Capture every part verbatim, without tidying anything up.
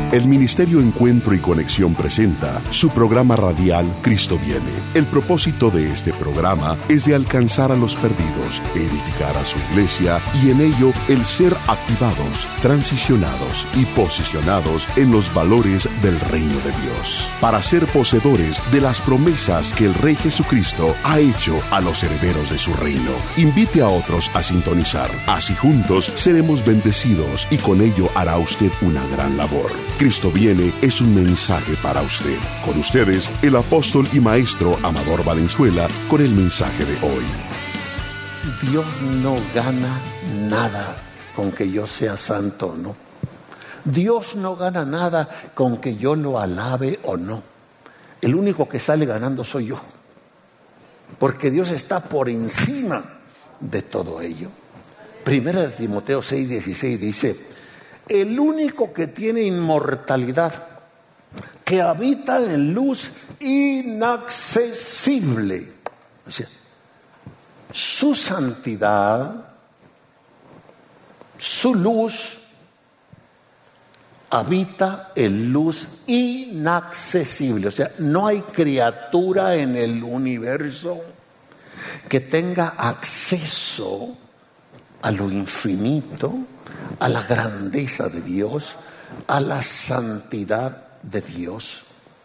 El Ministerio Encuentro y Conexión presenta su programa radial Cristo Viene. El propósito de este programa es de alcanzar a los perdidos, edificar a su iglesia y en ello el ser activados, transicionados y posicionados en los valores del reino de Dios, para ser poseedores de las promesas que el Rey Jesucristo ha hecho a los herederos de su reino. Invite a otros a sintonizar, así juntos seremos bendecidos y con ello hará usted una gran labor. Cristo Viene es un mensaje para usted. Con ustedes, el apóstol y maestro Amador Valenzuela, con el mensaje de hoy. Dios no gana nada con que yo sea santo o no. Dios no gana nada con que yo lo alabe o no. El único que sale ganando soy yo. Porque Dios está por encima de todo ello. Primera de Timoteo seis dieciséis dice: el único que tiene inmortalidad, que habita en luz inaccesible, o sea, su santidad, su luz, habita en luz inaccesible. O sea, no hay criatura en el universo que tenga acceso a lo infinito, a la grandeza de Dios, a la santidad de Dios,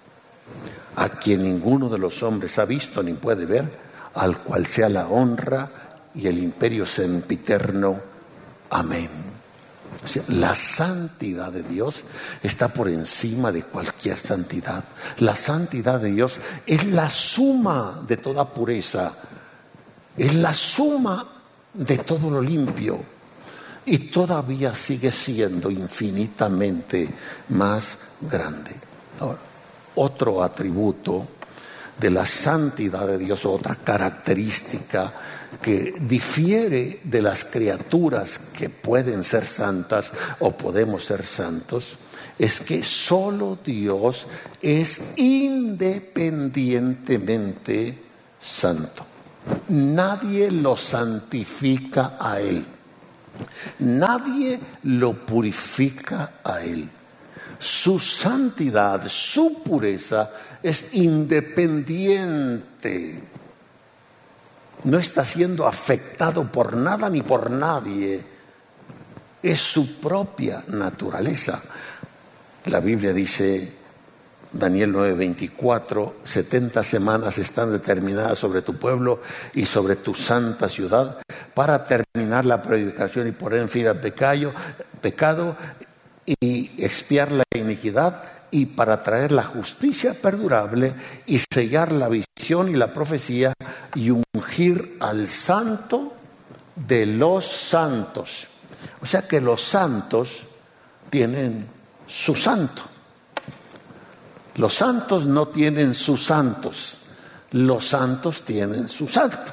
a quien ninguno de los hombres ha visto ni puede ver, al cual sea la honra y el imperio sempiterno. Amén. O sea, la santidad de Dios está por encima de cualquier santidad. La santidad de Dios es la suma de toda pureza, es la suma de todo lo limpio, y todavía sigue siendo infinitamente más grande. Ahora, otro atributo de la santidad de Dios, otra característica que difiere de las criaturas que pueden ser santas o podemos ser santos, es que solo Dios es independientemente santo. Nadie lo santifica a Él. Nadie lo purifica a Él. Su santidad, su pureza es independiente. No está siendo afectado por nada ni por nadie. Es su propia naturaleza. La Biblia dice, Daniel nueve veinticuatro, setenta semanas están determinadas sobre tu pueblo y sobre tu santa ciudad para terminar la predicación y poner en fin al pecado, pecado y expiar la iniquidad, y para traer la justicia perdurable y sellar la visión y la profecía y ungir al santo de los santos. O sea que los santos tienen su santo. Los santos no tienen sus santos, los santos tienen su santo.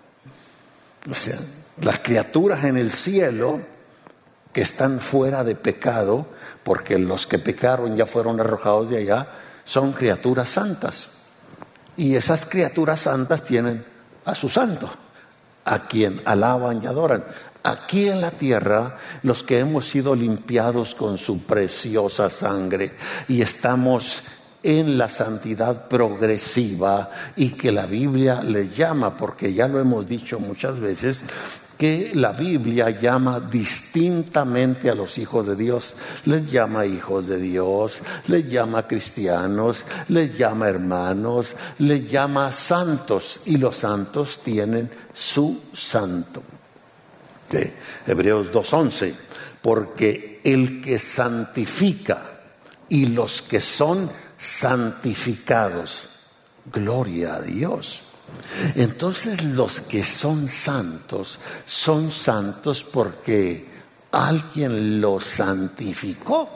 O sea, las criaturas en el cielo que están fuera de pecado, porque los que pecaron ya fueron arrojados de allá, son criaturas santas. Y esas criaturas santas tienen a su santo, a quien alaban y adoran. Aquí en la tierra, los que hemos sido limpiados con su preciosa sangre y estamos en la santidad progresiva, y que la Biblia le llama, porque ya lo hemos dicho muchas veces, que la Biblia llama distintamente a los hijos de Dios. Les llama hijos de Dios, les llama cristianos, les llama hermanos, les llama santos, y los santos tienen su santo. De Hebreos dos once, porque el que santifica y los que son santificados, gloria a Dios. Entonces los que son santos son santos porque alguien los santificó,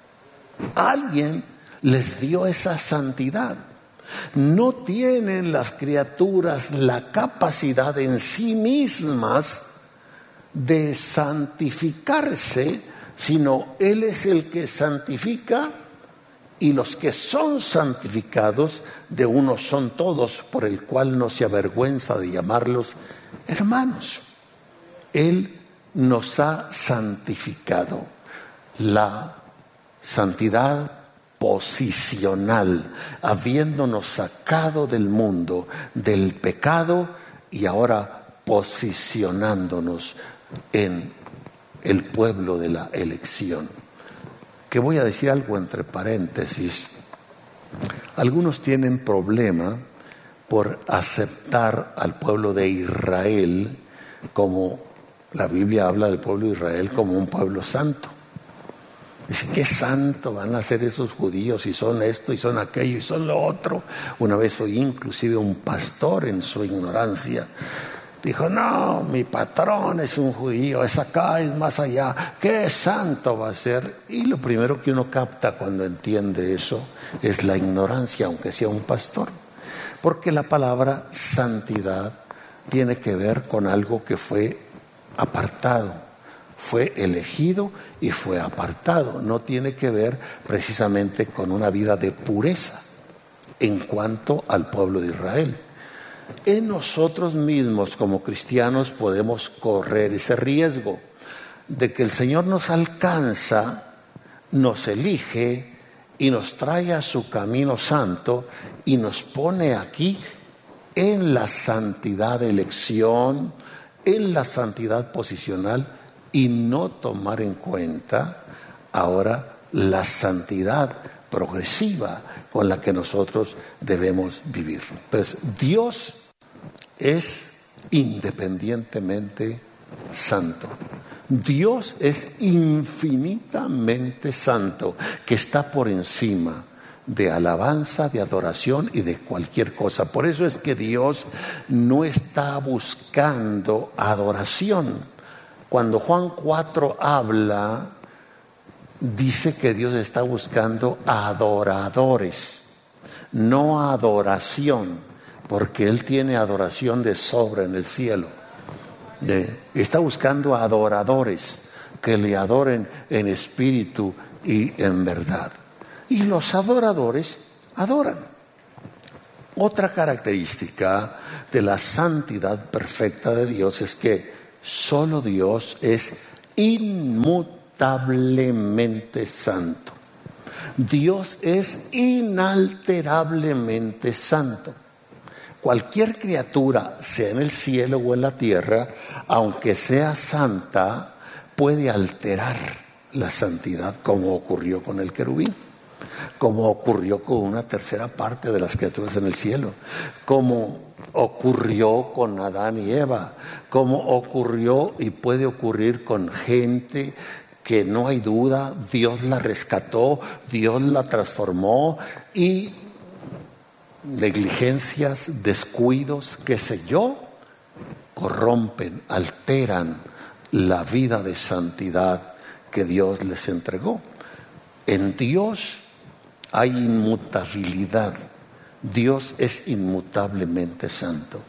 alguien les dio esa santidad. No tienen las criaturas la capacidad en sí mismas de santificarse, sino Él es el que santifica. Y los que son santificados, de uno son todos, por el cual no se avergüenza de llamarlos hermanos. Él nos ha santificado. La Santidad posicional, habiéndonos sacado del mundo, del pecado, y ahora posicionándonos en el pueblo de la elección. Que voy a decir algo entre paréntesis. Algunos tienen problema por aceptar al pueblo de Israel como, la Biblia habla del pueblo de Israel como un pueblo santo. Dice, ¿qué santo van a ser esos judíos y son esto y son aquello y son lo otro? Una vez oí inclusive un pastor en su ignorancia. Dijo, no, mi patrón es un judío, es acá, es más allá. ¿Qué santo va a ser? Y lo primero que uno capta cuando entiende eso es la ignorancia, aunque sea un pastor. Porque la palabra santidad tiene que ver con algo que fue apartado, fue elegido y fue apartado. No tiene que ver precisamente con una vida de pureza en cuanto al pueblo de Israel. En nosotros mismos como cristianos podemos correr ese riesgo de que el Señor nos alcanza, nos elige y nos trae a su camino santo y nos pone aquí en la santidad de elección, en la santidad posicional, y no tomar en cuenta ahora la santidad progresiva con la que nosotros debemos vivir. Entonces, Dios es independientemente santo. Dios es infinitamente santo, que está por encima de alabanza, de adoración y de cualquier cosa. Por eso es que Dios no está buscando adoración. Cuando Juan cuatro habla, dice que Dios está buscando adoradores, no adoración, porque Él tiene adoración de sobra en el cielo. De, está buscando adoradores que le adoren en espíritu y en verdad. Y los adoradores adoran. Otra característica de la santidad perfecta de Dios es que solo Dios es inmutablemente santo. Dios es inalterablemente santo. Cualquier criatura, sea en el cielo o en la tierra, aunque sea santa, puede alterar la santidad, como ocurrió con el querubín, como ocurrió con una tercera parte de las criaturas en el cielo, como ocurrió con Adán y Eva, como ocurrió y puede ocurrir con gente que no hay duda, Dios la rescató, Dios la transformó, y negligencias, descuidos, qué sé yo, corrompen, alteran la vida de santidad que Dios les entregó. En Dios hay inmutabilidad. Dios es inmutablemente santo.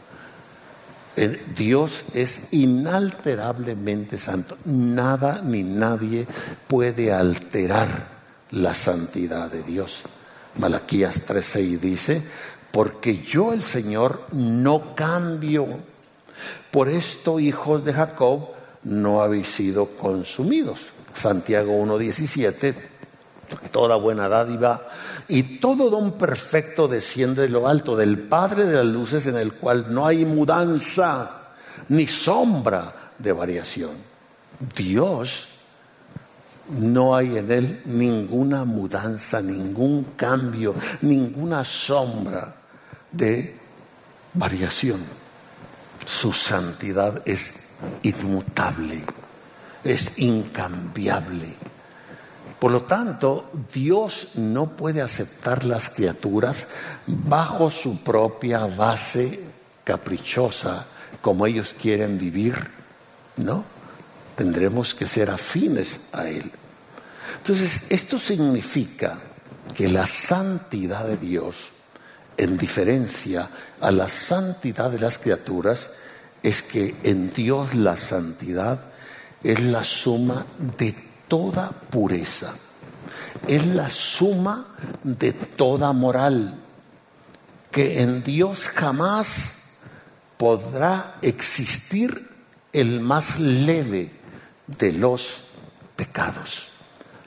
Dios es inalterablemente santo. Nada ni nadie puede alterar la santidad de Dios. Malaquías tres seis dice, porque yo el Señor no cambio. Por esto, hijos de Jacob, no habéis sido consumidos. Santiago uno diecisiete, toda buena dádiva y todo don perfecto desciende de lo alto, del Padre de las luces, en el cual no hay mudanza ni sombra de variación. Dios, no hay en Él ninguna mudanza, ningún cambio, ninguna sombra de variación. Su santidad es inmutable, es incambiable. Por lo tanto, Dios no puede aceptar las criaturas bajo su propia base caprichosa, como ellos quieren vivir, ¿no? Tendremos que ser afines a Él. Entonces, esto significa que la santidad de Dios, en diferencia a la santidad de las criaturas, es que en Dios la santidad es la suma de toda pureza, es la suma de toda moral, que en Dios jamás podrá existir el más leve de los pecados.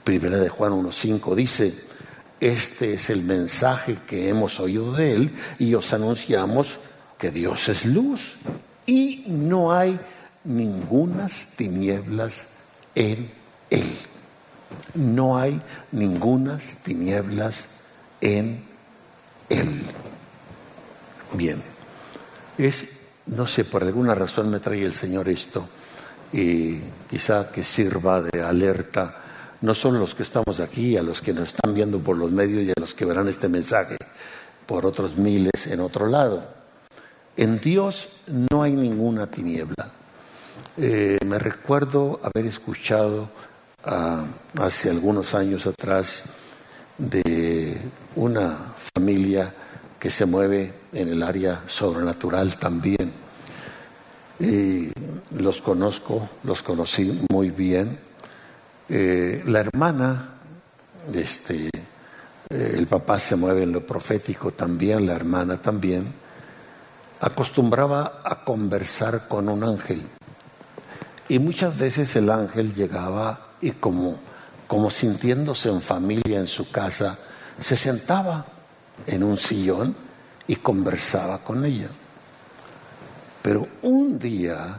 Primera de Juan uno cinco dice: este es el mensaje que hemos oído de Él y os anunciamos que Dios es luz y no hay ningunas tinieblas en Él. No hay ningunas tinieblas en Él. Bien, es, no sé, por alguna razón me trae el Señor esto y quizá que sirva de alerta, no solo a los que estamos aquí, a los que nos están viendo por los medios y a los que verán este mensaje por otros miles en otro lado. En Dios no hay ninguna tiniebla. Eh, me recuerdo haber escuchado uh, hace algunos años atrás de una familia que se mueve en el área sobrenatural también. Y los conozco, los conocí muy bien. Eh, la hermana, este, eh, el papá se mueve en lo profético también, la hermana también, acostumbraba a conversar con un ángel. Y muchas veces el ángel llegaba y como, como sintiéndose en familia en su casa, se sentaba en un sillón y conversaba con ella. Pero un día,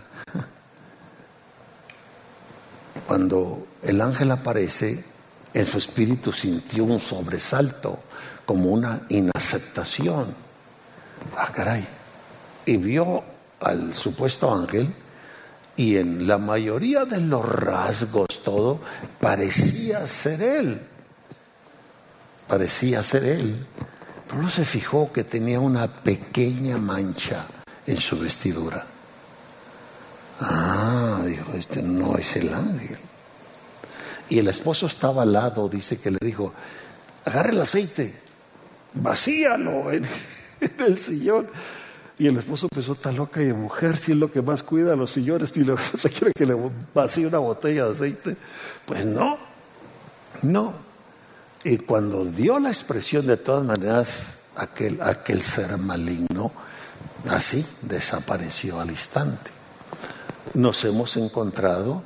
cuando el ángel aparece, en su espíritu sintió un sobresalto, como una inaceptación. Ah, caray. Y vio al supuesto ángel y en la mayoría de los rasgos todo parecía ser él. Parecía ser él. Pero no se fijó que tenía una pequeña mancha en su vestidura. Ah, dijo, este no es el ángel. Y el esposo estaba al lado, dice que le dijo: agarre el aceite, vacíalo en, en el sillón. Y el esposo pensó: está loca y mujer, si es lo que más cuida a los sillones, y le quiere que le vacíe una botella de aceite. Pues no, no. Y cuando dio la expresión, de todas maneras, aquel, aquel ser maligno, así desapareció al instante. Nos hemos encontrado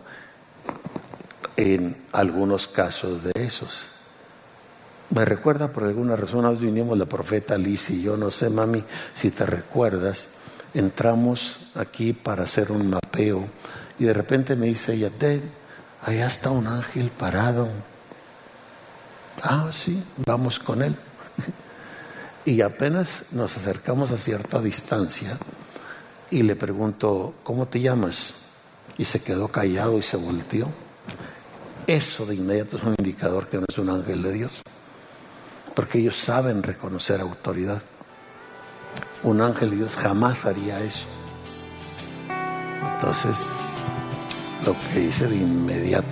en algunos casos de esos. Me recuerda por alguna razón, hoy vinimos la profeta Liz y yo, no sé, mami, si te recuerdas, entramos aquí para hacer un mapeo y de repente me dice ella: Ted, allá está un ángel parado. Ah, sí, vamos con él. Y apenas nos acercamos a cierta distancia y le pregunto: ¿cómo te llamas? Y se quedó callado y se volteó. Eso de inmediato es un indicador que no es un ángel de Dios, porque ellos saben reconocer autoridad. Un ángel de Dios jamás haría eso. Entonces, lo que hice de inmediato.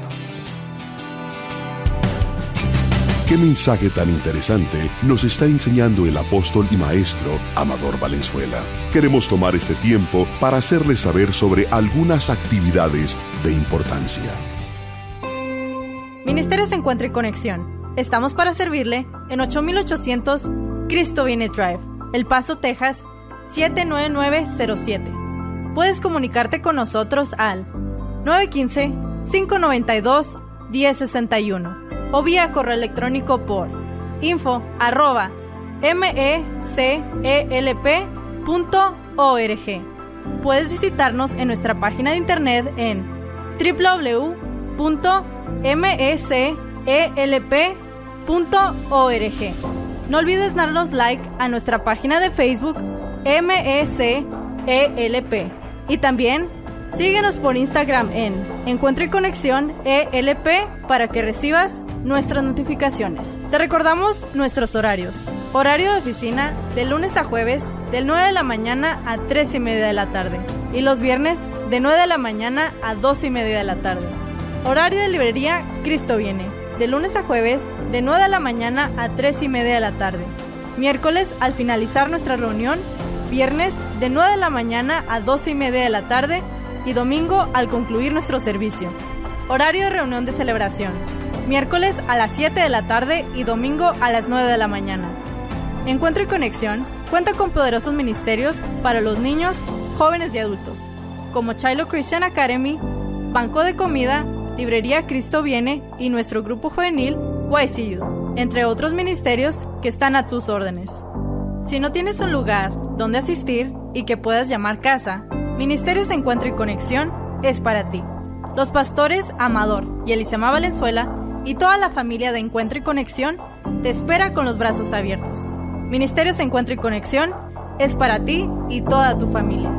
¿Qué mensaje tan interesante nos está enseñando el apóstol y maestro Amador Valenzuela? Queremos tomar este tiempo para hacerles saber sobre algunas actividades de importancia. Ministerios Encuentro y Conexión. Estamos para servirle en ocho mil ochocientos Cristo Viene Drive, El Paso, Texas, siete nueve nueve cero siete. Puedes comunicarte con nosotros al nueve uno cinco, cinco nueve dos, uno cero seis uno o vía correo electrónico por info arroba mecelp punto org. Puedes visitarnos en nuestra página de internet en doble u doble u doble u punto mecelp punto org. No olvides darnos like a nuestra página de Facebook M E C E L P y también síguenos por Instagram en Encuentro y Conexión E L P para que recibas nuestras notificaciones. Te recordamos nuestros horarios. Horario de oficina de lunes a jueves de nueve de la mañana a tres y media de la tarde y los viernes de nueve de la mañana a dos y media de la tarde. Horario de librería Cristo Viene de lunes a jueves de nueve de la mañana a tres y media de la tarde. Miércoles al finalizar nuestra reunión, viernes de nueve de la mañana a dos y media de la tarde y domingo al concluir nuestro servicio. Horario de reunión de celebración, miércoles a las siete de la tarde y domingo a las nueve de la mañana. Encuentro y Conexión cuenta con poderosos ministerios para los niños, jóvenes y adultos, como Shiloh Christian Academy, Banco de Comida, Librería Cristo Viene y nuestro grupo juvenil Y C U, entre otros ministerios que están a tus órdenes. Si no tienes un lugar donde asistir y que puedas llamar casa, Ministerios Encuentro y Conexión es para ti. Los pastores Amador y Elisama Valenzuela y toda la familia de Encuentro y Conexión te espera con los brazos abiertos. Ministerios Encuentro y Conexión es para ti y toda tu familia.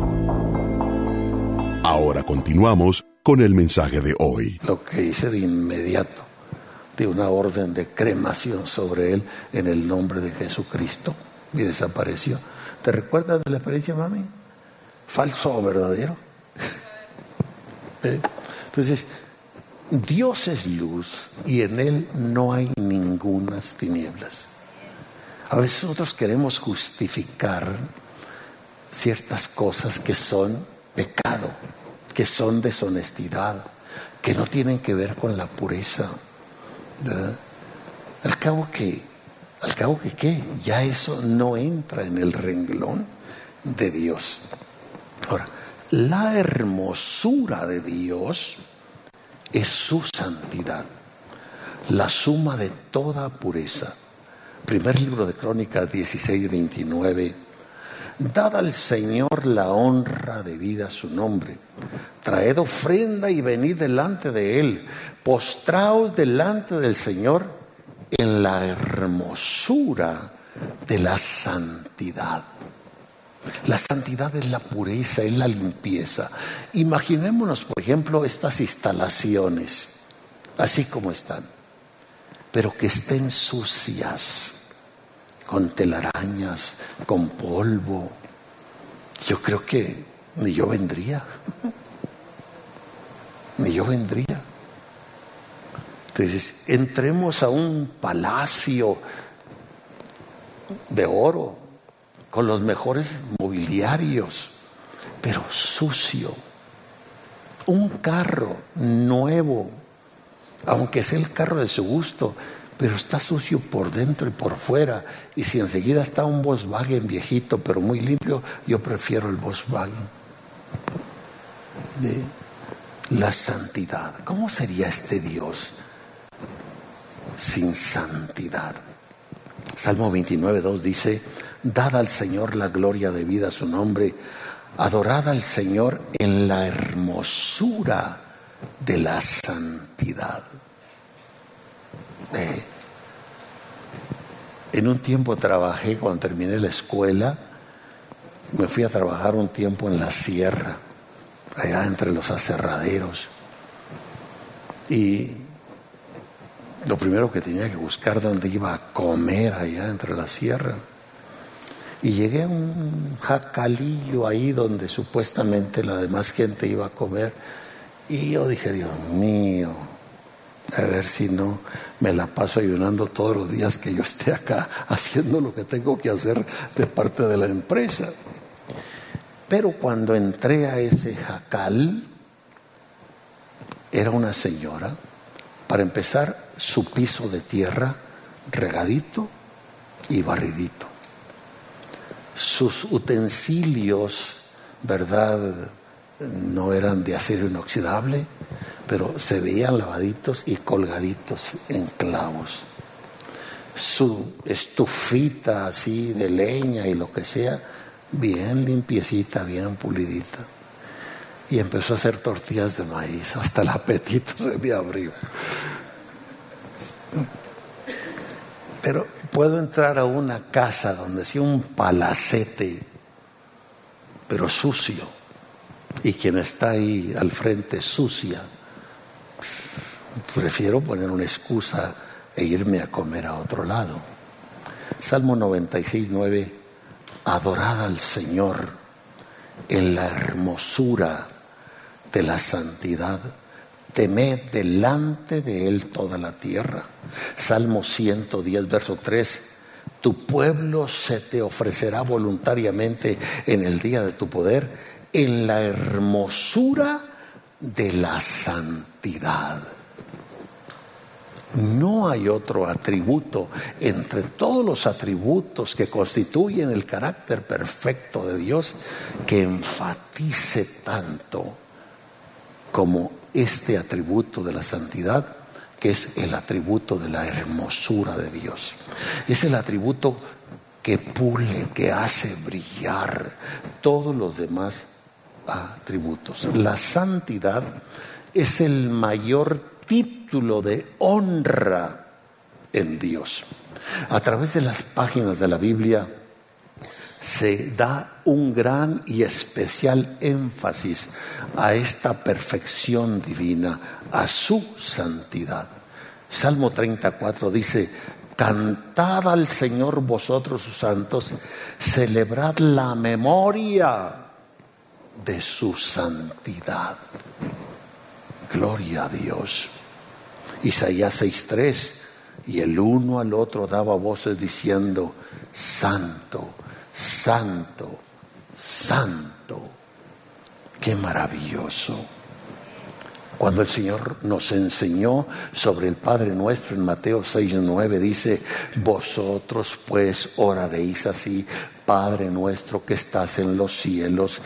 Ahora continuamos con el mensaje de hoy. Lo que hice de inmediato, de una orden de cremación sobre él en el nombre de Jesucristo, y desapareció. ¿Te recuerdas de la experiencia, mami? ¿Falso o verdadero? ¿Eh? Entonces, Dios es luz y en Él no hay ningunas tinieblas. A veces nosotros queremos justificar ciertas cosas que son pecado, que son deshonestidad, que no tienen que ver con la pureza, ¿verdad? Al cabo que, al cabo que ¿qué? Ya eso no entra en el renglón de Dios. Ahora, la hermosura de Dios es su santidad, la suma de toda pureza. Primer libro de Crónicas dieciséis veintinueve. Dad al Señor la honra debida a su nombre. Traed ofrenda y venid delante de Él. Postraos delante del Señor en la hermosura de la santidad. La santidad es la pureza, es la limpieza. Imaginémonos, por ejemplo, estas instalaciones, así como están, pero que estén sucias, con telarañas, con polvo. Yo creo que ni yo vendría, ni yo vendría. Entonces, entremos a un palacio de oro, con los mejores mobiliarios, pero sucio. Un carro nuevo, aunque sea el carro de su gusto, pero está sucio por dentro y por fuera. Y si enseguida está un Volkswagen viejito, pero muy limpio, yo prefiero el Volkswagen. De la santidad. ¿Cómo sería este Dios sin santidad? Salmo veintinueve dos dice: dad al Señor la gloria debida a su nombre, adorad al Señor en la hermosura de la santidad. Eh, en un tiempo trabajé, cuando terminé la escuela, me fui a trabajar un tiempo en la sierra, allá entre los aserraderos, y lo primero que tenía que buscar dónde iba a comer allá entre la sierra. Y llegué a un jacalillo ahí donde supuestamente la demás gente iba a comer. Y yo dije, Dios mío, a ver si no me la paso ayunando todos los días que yo esté acá haciendo lo que tengo que hacer de parte de la empresa. Pero cuando entré a ese jacal, era una señora, para empezar, su piso de tierra regadito y barridito. Sus utensilios, ¿verdad?, no eran de acero inoxidable, pero se veían lavaditos y colgaditos en clavos. Su estufita así de leña y lo que sea, bien limpiecita, bien pulidita. Y empezó a hacer tortillas de maíz, hasta el apetito se me abrió. Pero puedo entrar a una casa donde sea un palacete, pero sucio, y quien está ahí al frente sucia. Prefiero poner una excusa e irme a comer a otro lado. Salmo noventa y seis nueve. Adorad al Señor en la hermosura de la santidad. Temed delante de Él toda la tierra. Salmo ciento diez, verso tres. Tu pueblo se te ofrecerá voluntariamente en el día de tu poder, en la hermosura de la santidad. No hay otro atributo entre todos los atributos que constituyen el carácter perfecto de Dios que enfatice tanto como este atributo de la santidad, que es el atributo de la hermosura de Dios. Es el atributo que pule, que hace brillar todos los demás atributos. La santidad es el mayor título de honra en Dios. A través de las páginas de la Biblia se da un gran y especial énfasis a esta perfección divina, a su santidad. Salmo treinta y cuatro dice: cantad al Señor vosotros sus santos, celebrad la memoria de su santidad. Gloria a Dios. Isaías seis tres: y el uno al otro daba voces diciendo: santo, santo, santo. Qué maravilloso. Cuando el Señor nos enseñó sobre el Padre Nuestro en Mateo seis nueve, dice: vosotros pues oraréis así: Padre nuestro que estás en los cielos,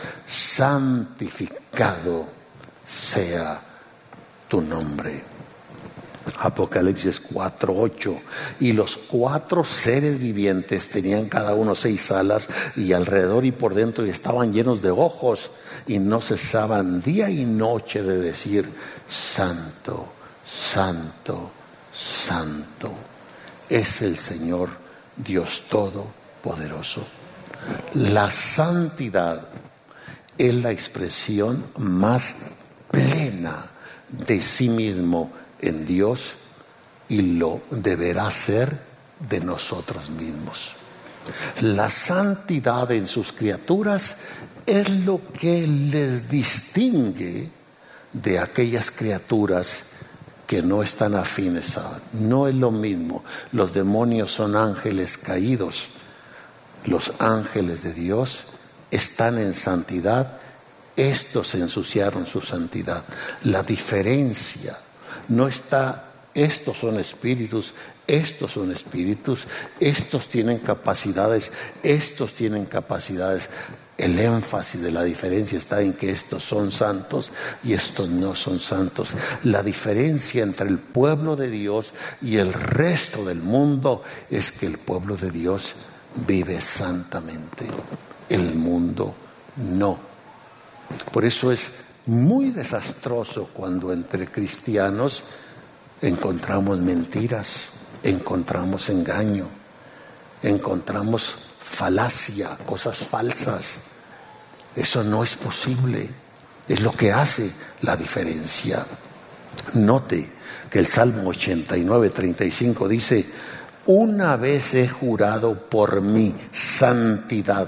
santificado sea tu nombre. Apocalipsis cuatro ocho: y los cuatro seres vivientes tenían cada uno seis alas, y alrededor y por dentro y estaban llenos de ojos, y no cesaban día y noche de decir: santo, santo, santo es el Señor Dios Todopoderoso. La santidad es la expresión más plena de sí mismo en Dios, y lo deberá ser de nosotros mismos. La santidad en sus criaturas es lo que les distingue de aquellas criaturas que no están afines a. No es lo mismo. Los demonios son ángeles caídos. Los ángeles de Dios están en santidad. Estos ensuciaron su santidad. La diferencia no está: estos son espíritus, estos son espíritus, estos tienen capacidades, estos tienen capacidades. El énfasis de la diferencia está en que estos son santos y estos no son santos. La diferencia entre el pueblo de Dios y el resto del mundo es que el pueblo de Dios vive santamente, el mundo no. Por eso es muy desastroso cuando entre cristianos encontramos mentiras, encontramos engaño, encontramos falacia, cosas falsas. Eso no es posible. Es lo que hace la diferencia. Note que el Salmo ochenta y nueve treinta y cinco dice: una vez he jurado por mi santidad.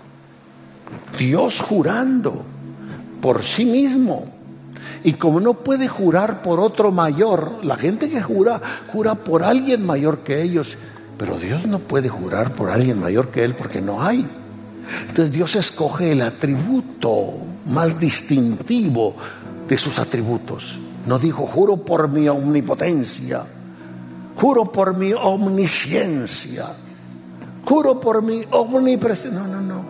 Dios jurando por sí mismo. Y como no puede jurar por otro mayor, la gente que jura, jura por alguien mayor que ellos, pero Dios no puede jurar por alguien mayor que Él porque no hay. Entonces Dios escoge el atributo más distintivo de sus atributos. No dijo: juro por mi omnipotencia, juro por mi omnisciencia, juro por mi omnipresencia. No, no, no.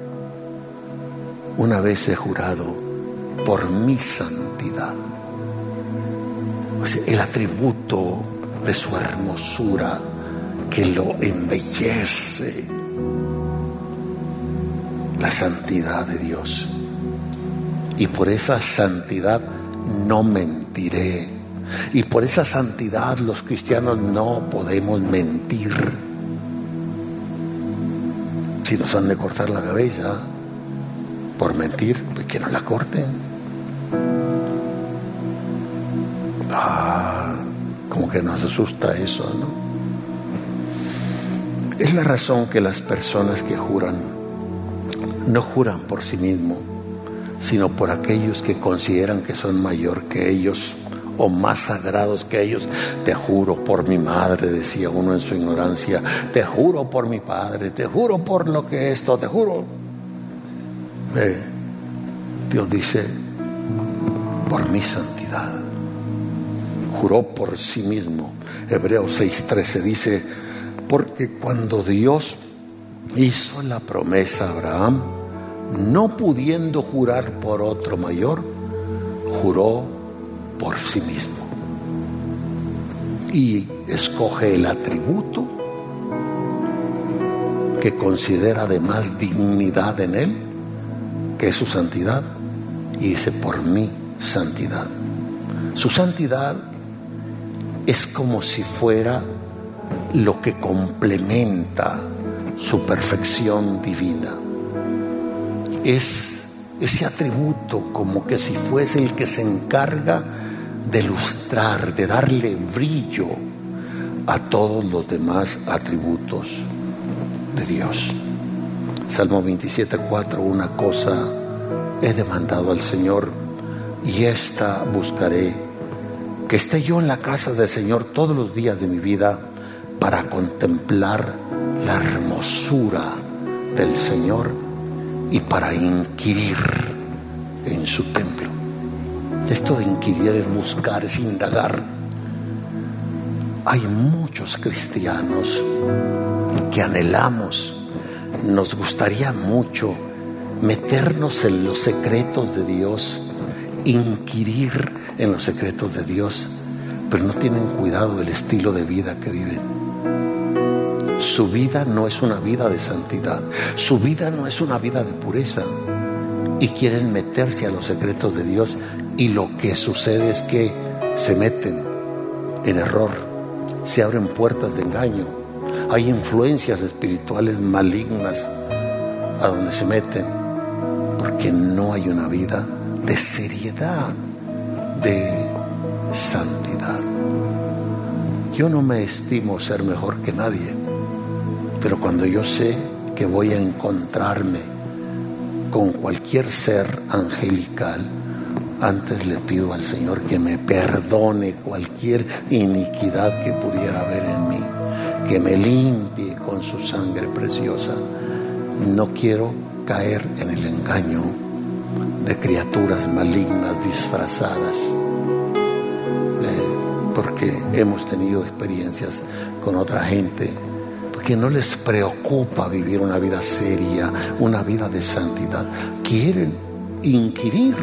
Una vez he jurado por mi santidad. O sea, el atributo de su hermosura que lo embellece. La santidad de Dios. Y por esa santidad no mentiré. Y por esa santidad los cristianos no podemos mentir. Si nos han de cortar la cabeza por mentir, pues que nos la corten. Ah, como que nos asusta eso, ¿no? Es la razón que las personas que juran no juran por sí mismos, sino por aquellos que consideran que son mayor que ellos o más sagrados que ellos. Te juro por mi madre, decía uno en su ignorancia, te juro por mi padre, te juro por lo que esto, te juro. Eh, Dios dice: por mi santidad. Juró por sí mismo. Hebreos seis trece dice: porque cuando Dios hizo la promesa a Abraham, no pudiendo jurar por otro mayor, juró por sí mismo. Y escoge el atributo que considera de más dignidad en él, que es su santidad, y dice: por mi santidad. Su santidad es como si fuera lo que complementa su perfección divina. Es ese atributo como que si fuese el que se encarga de lustrar, de darle brillo a todos los demás atributos de Dios. Salmo veintisiete, cuatro: una cosa he demandado al Señor, y esta buscaré, que esté yo en la casa del Señor todos los días de mi vida, para contemplar la hermosura del Señor y para inquirir en su templo. Esto de inquirir es buscar, es indagar. Hay muchos cristianos que anhelamos, nos gustaría mucho meternos en los secretos de Dios, inquirir en los secretos de Dios, pero no tienen cuidado del estilo de vida que viven. Su vida no es una vida de santidad, su vida no es una vida de pureza, y quieren meterse a los secretos de Dios, y lo que sucede es que se meten en error, se abren puertas de engaño, hay influencias espirituales malignas a donde se meten, porque no hay una vida de seriedad, de santidad. Yo no me estimo ser mejor que nadie, pero cuando yo sé que voy a encontrarme con cualquier ser angelical, antes le pido al Señor que me perdone cualquier iniquidad que pudiera haber en mí, que me limpie con su sangre preciosa. No quiero caer en el engaño de criaturas malignas disfrazadas, eh, porque hemos tenido experiencias con otra gente que no les preocupa vivir una vida seria, una vida de santidad. Quieren inquirir,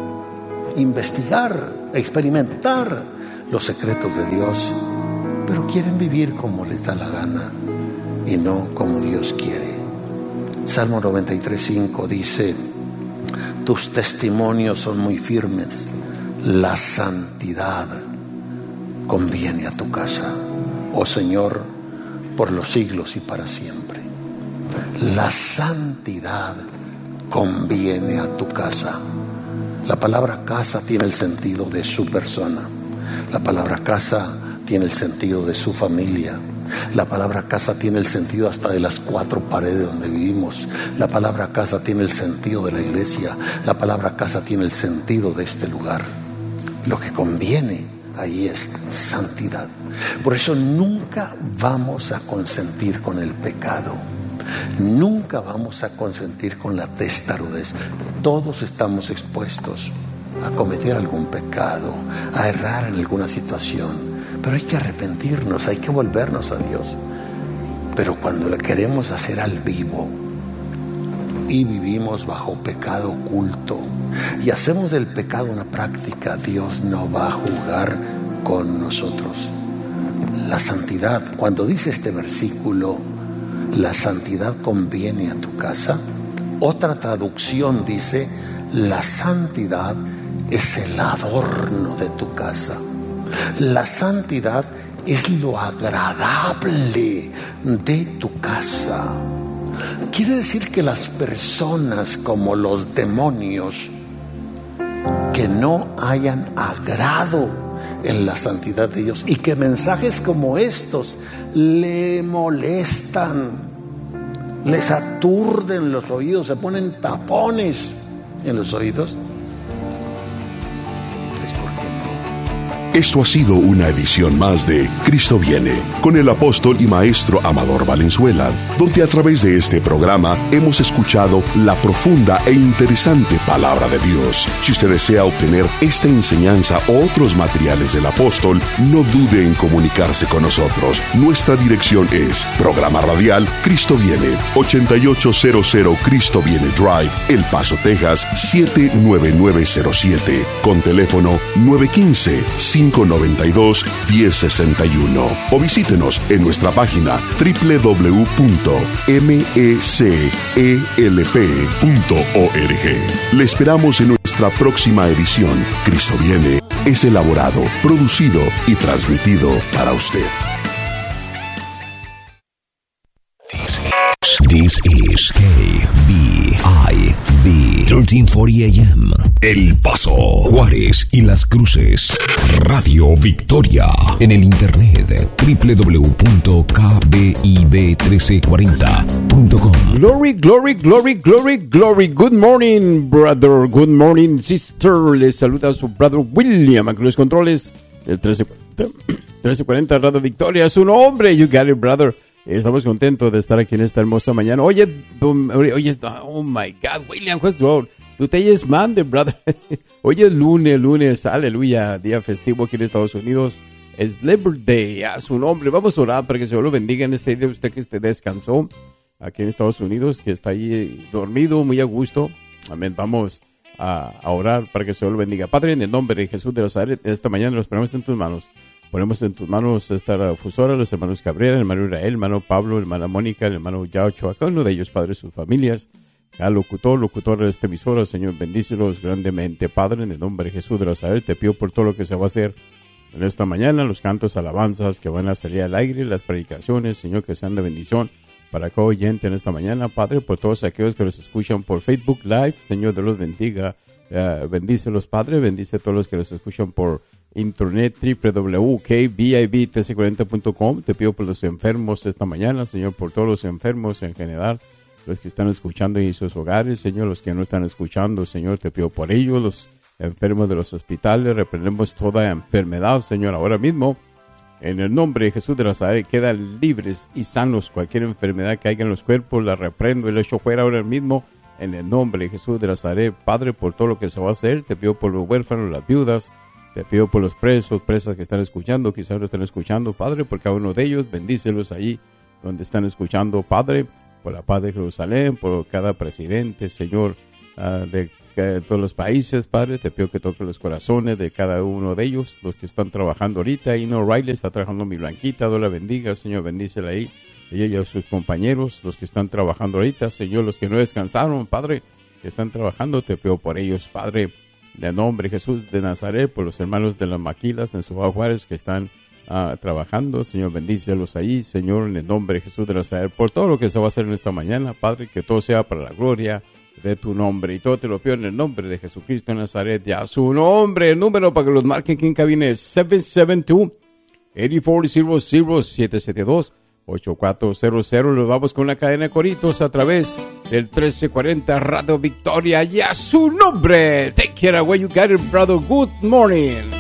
investigar, experimentar los secretos de Dios, pero quieren vivir como les da la gana y no como Dios quiere. Salmo noventa y tres, cinco dice: tus testimonios son muy firmes, la santidad conviene a tu casa, oh Señor, por los siglos y para siempre. La santidad conviene a tu casa. La palabra casa tiene el sentido de su persona. La palabra casa tiene el sentido de su familia. La palabra casa tiene el sentido hasta de las cuatro paredes donde vivimos. La palabra casa tiene el sentido de la iglesia. La palabra casa tiene el sentido de este lugar. Lo que conviene ahí es santidad. Por eso nunca vamos a consentir con el pecado. Nunca vamos a consentir con la testarudez. Todos estamos expuestos a cometer algún pecado, a errar en alguna situación, pero hay que arrepentirnos, hay que volvernos a Dios. Pero cuando le queremos hacer al vivo y vivimos bajo pecado oculto y hacemos del pecado una práctica, Dios no va a jugar con nosotros. La santidad, cuando dice este versículo, la santidad conviene a tu casa, otra traducción dice: la santidad es el adorno de tu casa. La santidad es lo agradable de tu casa. Quiere decir que las personas, como los demonios, que no hayan agrado en la santidad de Dios y que mensajes como estos le molestan, les aturden los oídos, se ponen tapones en los oídos, es porque no Esto ha sido una edición más de Cristo Viene, con el apóstol y maestro Amador Valenzuela, donde a través de este programa hemos escuchado la profunda e interesante palabra de Dios. Si usted desea obtener esta enseñanza o otros materiales del apóstol, no dude en comunicarse con nosotros. Nuestra dirección es Programa Radial Cristo Viene, ochenta y ocho cero cero Cristo Viene Drive, El Paso, Texas, siete nueve nueve cero siete, con teléfono nueve uno cinco, cinco nueve dos, uno cero seis uno, o visítenos en nuestra página doble u doble u doble u punto m e c e l p punto org. Le esperamos en nuestra próxima edición. Cristo Viene es elaborado, producido y transmitido para usted. This is K B I B thirteen forty A M El Paso, Juárez y Las Cruces. Radio Victoria. En el internet doble u doble u doble u punto k b i b trece cuarenta punto com. Glory, glory, glory, glory, glory. Good morning, brother. Good morning, sister. Les saluda su brother William, con los controles del trece cuarenta Radio Victoria. Su nombre, you got it, brother. Estamos contentos de estar aquí en esta hermosa mañana. Oye, oye, oh my God, William, what's wrong? Today is Monday, brother. Hoy es lunes, lunes, aleluya, día festivo aquí en Estados Unidos. Es Labor Day, a su nombre. Vamos a orar para que el Señor lo bendiga en este día. Usted que esté descansó aquí en Estados Unidos, que está ahí dormido, muy a gusto. Amén. Vamos a, a orar para que el Señor lo bendiga. Padre, en el nombre de Jesús de Nazaret, esta mañana los ponemos en tus manos. Ponemos en tus manos esta fusora, los hermanos Cabrera, el hermano Israel, el hermano Pablo, el hermana Mónica, el hermano Yaocho, a cada uno de ellos, Padre, sus familias, al locutor, locutor de esta emisora, Señor, bendícelos grandemente, Padre, en el nombre de Jesús de Nazaret, te pido por todo lo que se va a hacer en esta mañana, los cantos, alabanzas que van a salir al aire, las predicaciones, Señor, que sean de bendición para cada oyente en esta mañana, Padre, por todos aquellos que los escuchan por Facebook Live, Señor, Dios los bendiga, uh, bendícelos, Padre, bendice a todos los que los escuchan por internet, doble u doble u doble u punto k b i b trece cuarenta punto com. Te pido por los enfermos esta mañana, Señor, por todos los enfermos en general, los que están escuchando en sus hogares, Señor, los que no están escuchando, Señor, te pido por ellos, los enfermos de los hospitales, reprendemos toda enfermedad, Señor, ahora mismo, en el nombre de Jesús de Nazaret, quedan libres y sanos cualquier enfermedad que haya en los cuerpos, la reprendo y la echo fuera ahora mismo, en el nombre de Jesús de Nazaret, Padre, por todo lo que se va a hacer, te pido por los huérfanos, las viudas, te pido por los presos, presas que están escuchando, quizás no están escuchando, Padre, por cada uno de ellos, bendícelos allí donde están escuchando, Padre, por la paz de Jerusalén, por cada presidente, Señor, uh, de, de todos los países, Padre, te pido que toque los corazones de cada uno de ellos, los que están trabajando ahorita, y no Riley está trabajando mi Blanquita, Dios la bendiga, Señor, bendícela ahí, ella y a sus compañeros, los que están trabajando ahorita, Señor, los que no descansaron, Padre, que están trabajando, te pido por ellos, Padre, en el nombre de Jesús de Nazaret, por los hermanos de las maquilas en Ciudad Juárez que están uh, trabajando, Señor, bendícelos ahí, Señor, en el nombre de Jesús de Nazaret, por todo lo que se va a hacer en esta mañana, Padre, que todo sea para la gloria de tu nombre, y todo te lo pido en el nombre de Jesucristo de Nazaret, ya su nombre, el número para que los marquen aquí en cabina es siete siete dos, ocho cuatro cero cero, siete siete dos, ocho cuatro cero cero. Los vamos con una cadena de coritos a través del trece cuarenta Radio Victoria, y a su nombre. Take care of where you got it, brother. Good morning.